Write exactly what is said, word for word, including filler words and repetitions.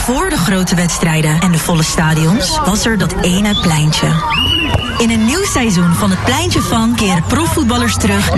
voor de grote wedstrijden en de volle stadions was er dat ene pleintje. In een nieuw seizoen van het Pleintje van keren profvoetballers terug